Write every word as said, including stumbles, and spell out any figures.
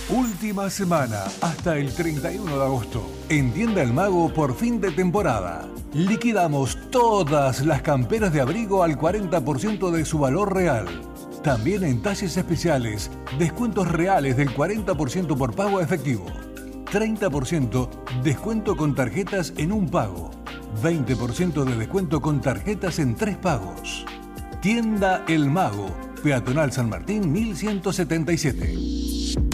Última semana hasta el treinta y uno de agosto. En Tienda El Mago por fin de temporada. Liquidamos todas las camperas de abrigo al cuarenta por ciento de su valor real. También en talles especiales, descuentos reales del cuarenta por ciento por pago efectivo. treinta por ciento descuento con tarjetas en un pago. veinte por ciento de descuento con tarjetas en tres pagos. Tienda El Mago, Peatonal San Martín mil ciento setenta y siete.